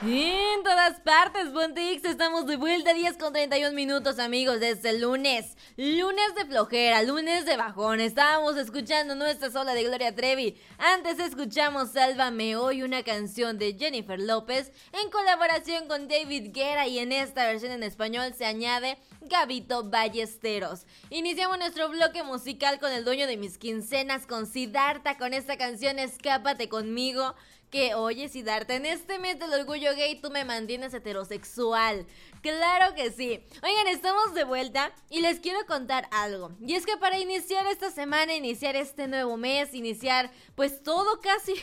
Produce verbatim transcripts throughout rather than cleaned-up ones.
En todas partes, Pontix, estamos de vuelta, diez con treinta y un minutos, amigos, desde el lunes. Lunes de flojera, lunes de bajón. Estábamos escuchando Nuestra Sola de Gloria Trevi. Antes escuchamos Sálvame Hoy, una canción de Jennifer López en colaboración con David Guetta, y en esta versión en español se añade Gabito Ballesteros. Iniciamos nuestro bloque musical con el dueño de mis quincenas, con Siddhartha, con esta canción Escápate Conmigo. Que, oye, Siddhartha, en este mes del orgullo gay tú me mantienes heterosexual. ¡Claro que sí! Oigan, estamos de vuelta y les quiero contar algo. Y es que para iniciar esta semana, iniciar este nuevo mes, iniciar pues todo casi,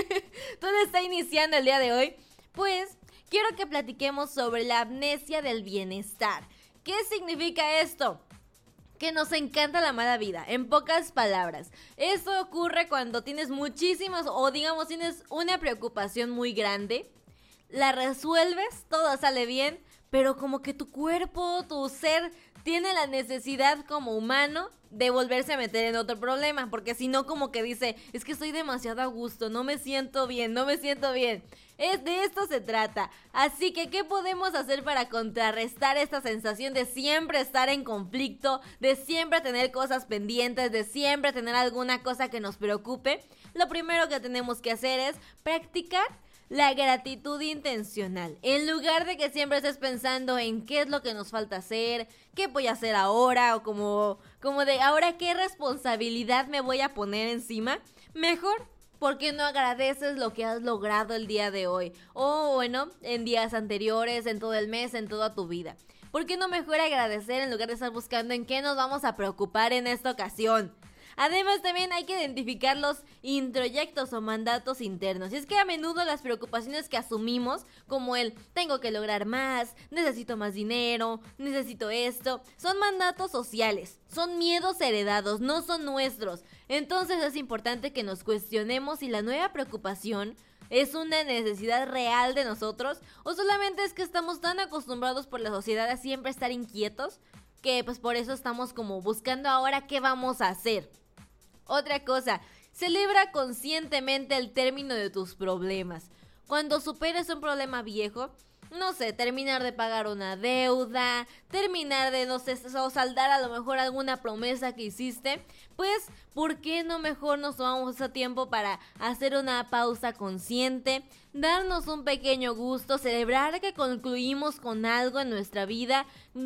todo está iniciando el día de hoy, pues quiero que platiquemos sobre la amnesia del bienestar. ¿Qué significa esto? Que nos encanta la mala vida, en pocas palabras. Esto ocurre cuando tienes muchísimas, o digamos tienes una preocupación muy grande, la resuelves, todo sale bien, pero como que tu cuerpo, tu ser, tiene la necesidad como humano de volverse a meter en otro problema, porque si no como que dice, es que estoy demasiado a gusto, no me siento bien, no me siento bien. Es de esto se trata. Así que, ¿qué podemos hacer para contrarrestar esta sensación de siempre estar en conflicto, de siempre tener cosas pendientes, de siempre tener alguna cosa que nos preocupe? Lo primero que tenemos que hacer es practicar la gratitud intencional. En lugar de que siempre estés pensando en qué es lo que nos falta hacer, qué voy a hacer ahora, o como, como de ahora qué responsabilidad me voy a poner encima, mejor, ¿por qué no agradeces lo que has logrado el día de hoy? O bueno, en días anteriores, en todo el mes, en toda tu vida. ¿Por qué no mejor agradecer en lugar de estar buscando en qué nos vamos a preocupar en esta ocasión? Además, también hay que identificar los introyectos o mandatos internos. Y es que a menudo las preocupaciones que asumimos, como el tengo que lograr más, necesito más dinero, necesito esto, son mandatos sociales, son miedos heredados, no son nuestros. Entonces es importante que nos cuestionemos si la nueva preocupación es una necesidad real de nosotros, o solamente es que estamos tan acostumbrados por la sociedad a siempre estar inquietos, que pues por eso estamos como buscando ahora qué vamos a hacer. Otra cosa, celebra conscientemente el término de tus problemas. Cuando superes un problema viejo, no sé, terminar de pagar una deuda, terminar de, no sé, o saldar a lo mejor alguna promesa que hiciste, pues, ¿por qué no mejor nos tomamos ese tiempo para hacer una pausa consciente, darnos un pequeño gusto, celebrar que concluimos con algo en nuestra vida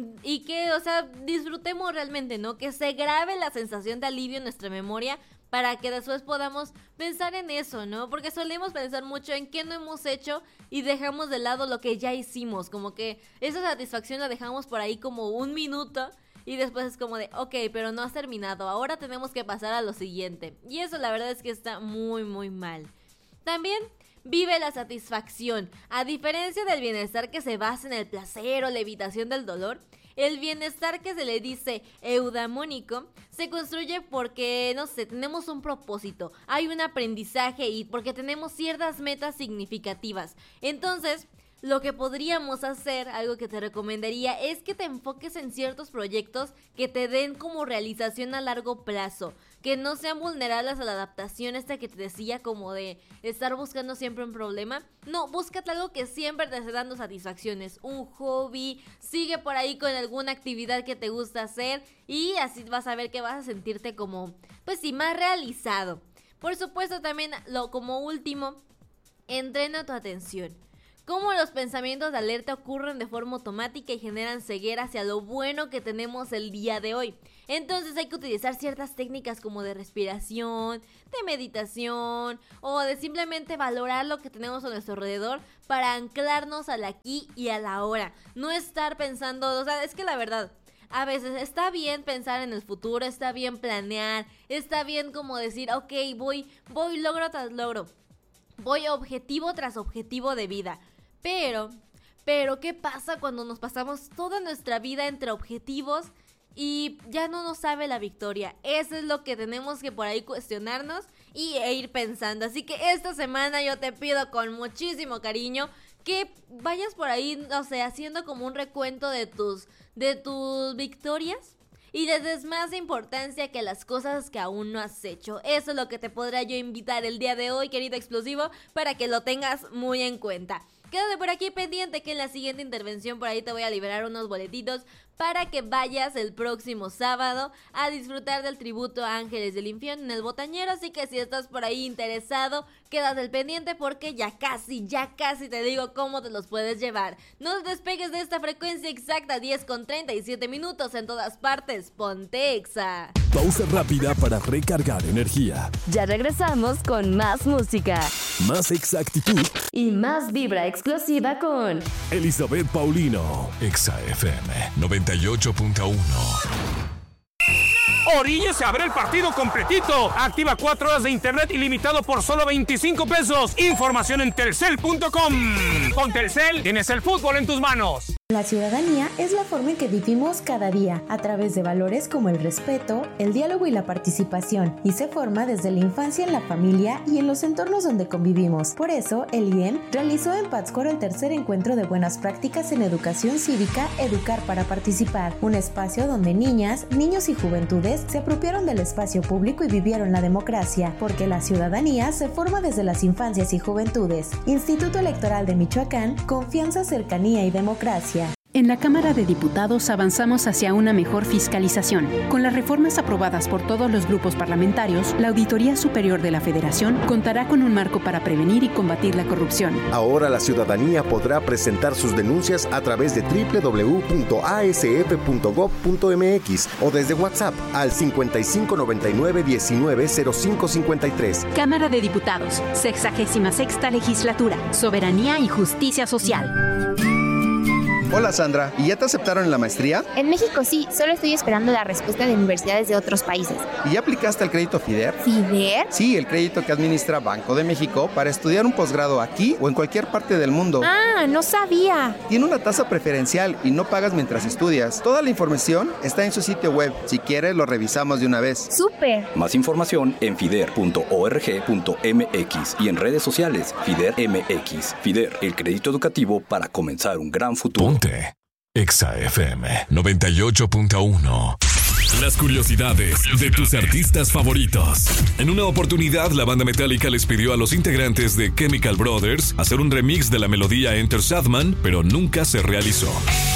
y que, o sea, disfrutemos realmente, ¿no? Que se grabe la sensación de alivio en nuestra memoria, para que después podamos pensar en eso, ¿no? Porque solemos pensar mucho en qué no hemos hecho y dejamos de lado lo que ya hicimos. Como que esa satisfacción la dejamos por ahí como un minuto y después es como de, ok, pero no has terminado, ahora tenemos que pasar a lo siguiente. Y eso la verdad es que está muy, muy mal. También vive la satisfacción. A diferencia del bienestar que se basa en el placer o la evitación del dolor, el bienestar que se le dice eudamónico se construye porque, no sé, tenemos un propósito, hay un aprendizaje y porque tenemos ciertas metas significativas. Entonces, lo que podríamos hacer, algo que te recomendaría, es que te enfoques en ciertos proyectos que te den como realización a largo plazo, que no sean vulnerables a la adaptación esta que te decía, como de estar buscando siempre un problema. No, búscate algo que siempre te esté dando satisfacciones, un hobby, sigue por ahí con alguna actividad que te gusta hacer y así vas a ver que vas a sentirte como, pues sí, más realizado. Por supuesto también, lo como último, entrena tu atención. Cómo los pensamientos de alerta ocurren de forma automática y generan ceguera hacia lo bueno que tenemos el día de hoy. Entonces hay que utilizar ciertas técnicas como de respiración, de meditación o de simplemente valorar lo que tenemos a nuestro alrededor para anclarnos al aquí y a la ahora. No estar pensando, o sea, es que la verdad, a veces está bien pensar en el futuro, está bien planear, está bien como decir, ok, voy, voy logro tras logro, voy objetivo tras objetivo de vida. Pero, pero, ¿qué pasa cuando nos pasamos toda nuestra vida entre objetivos y ya no nos sabe la victoria? Eso es lo que tenemos que por ahí cuestionarnos y, e ir pensando. Así que esta semana yo te pido con muchísimo cariño que vayas por ahí, no sé, haciendo como un recuento de tus, de tus victorias y les des más importancia que las cosas que aún no has hecho. Eso es lo que te podría yo invitar el día de hoy, querido explosivo, para que lo tengas muy en cuenta. Quédate por aquí pendiente que en la siguiente intervención por ahí te voy a liberar unos boletitos para que vayas el próximo sábado a disfrutar del tributo a Ángeles del Infierno en el Botañero. Así que si estás por ahí interesado, quédate al pendiente porque ya casi, ya casi te digo cómo te los puedes llevar. No te despegues de esta frecuencia exacta, diez con treinta y siete minutos en todas partes. Ponte Exa. Pausa rápida para recargar energía. Ya regresamos con más música, más exactitud y más vibra explosiva con Elizabeth Paulino. Exa F M noventa y ocho punto uno. Orille se abre el partido completito. Activa cuatro horas de internet ilimitado por solo veinticinco pesos. Información en telcel punto com. Con Telcel tienes el fútbol en tus manos. La ciudadanía es la forma en que vivimos cada día, a través de valores como el respeto, el diálogo y la participación, y se forma desde la infancia en la familia y en los entornos donde convivimos. Por eso, el I E M realizó en Pátzcuaro el tercer encuentro de buenas prácticas en educación cívica, Educar para Participar, un espacio donde niñas, niños y juventudes se apropiaron del espacio público y vivieron la democracia, porque la ciudadanía se forma desde las infancias y juventudes. Instituto Electoral de Michoacán, confianza, cercanía y democracia. En la Cámara de Diputados avanzamos hacia una mejor fiscalización. Con las reformas aprobadas por todos los grupos parlamentarios, la Auditoría Superior de la Federación contará con un marco para prevenir y combatir la corrupción. Ahora la ciudadanía podrá presentar sus denuncias a través de doble u doble u doble u punto a s f punto gob punto m x o desde WhatsApp al cincuenta y cinco noventa y nueve diecinueve cero cinco cincuenta y tres. Cámara de Diputados, sexagésima sexta legislatura, Soberanía y Justicia Social. Hola Sandra, ¿y ya te aceptaron en la maestría? En México sí, solo estoy esperando la respuesta de universidades de otros países. ¿Y ya aplicaste al crédito FIDER? ¿FIDER? Sí, el crédito que administra Banco de México para estudiar un posgrado aquí o en cualquier parte del mundo. Ah, no sabía. Tiene una tasa preferencial y no pagas mientras estudias. Toda la información está en su sitio web. Si quieres, lo revisamos de una vez. ¡Súper! Más información en fider punto org punto m x y en redes sociales FIDER M X. FIDER, el crédito educativo para comenzar un gran futuro. Ponte Exa F M noventa y ocho punto uno. Las curiosidades de tus artistas favoritos. En una oportunidad, la banda Metallica les pidió a los integrantes de Chemical Brothers hacer un remix de la melodía Enter Sandman, pero nunca se realizó.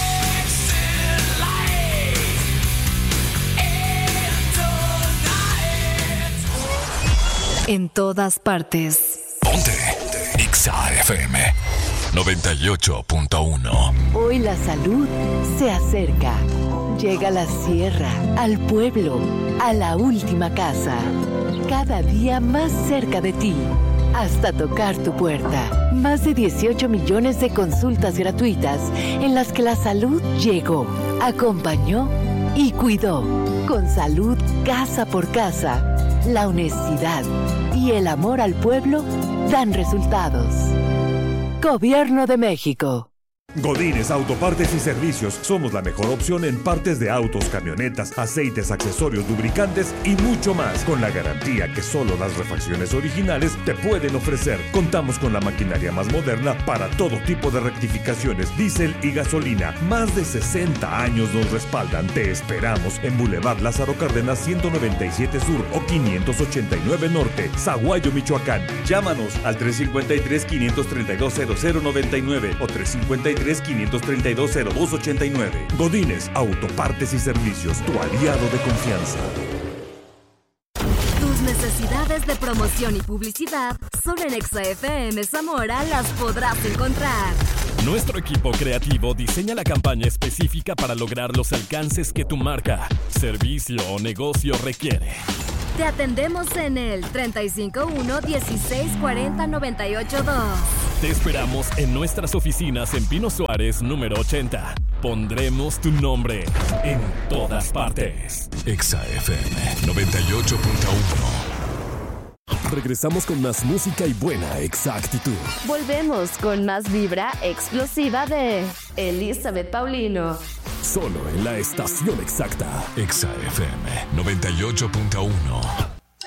En todas partes. Ponte Exa F M noventa y ocho punto uno. Hoy la salud se acerca. Llega a la sierra, al pueblo, a la última casa. Cada día más cerca de ti, hasta tocar tu puerta. Más de dieciocho millones de consultas gratuitas en las que la salud llegó, acompañó y cuidó. Con salud casa por casa, la honestidad y el amor al pueblo dan resultados. Gobierno de México. Godínez Autopartes y Servicios. Somos la mejor opción en partes de autos, camionetas, aceites, accesorios, lubricantes y mucho más, con la garantía que solo las refacciones originales te pueden ofrecer. Contamos con la maquinaria más moderna para todo tipo de rectificaciones, diésel y gasolina. Más de sesenta años nos respaldan. Te esperamos en Boulevard Lázaro Cárdenas ciento noventa y siete Sur o quinientos ochenta y nueve Norte, Zaguayo, Michoacán. Llámanos al tres cinco tres, cinco tres dos, cero cero nueve nueve o tres cinco tres, quinientos treinta y dos, cero dos ochenta y nueve. Godínez Autopartes y Servicios, tu aliado de confianza. Tus necesidades de promoción y publicidad solo en Exa F M Zamora las podrás encontrar. Nuestro equipo creativo diseña la campaña específica para lograr los alcances que tu marca, servicio o negocio requiere. Te atendemos en el treinta y cinco uno, dieciséis cuarenta, noventa y ocho dos. Te esperamos en nuestras oficinas en Pino Suárez, número ochenta. Pondremos tu nombre en todas partes. Exa F M noventa y ocho punto uno. Regresamos con más música y buena exactitud. Volvemos con más vibra explosiva de Elizabeth Paulino. Solo en la estación exacta. Exa F M noventa y ocho punto uno.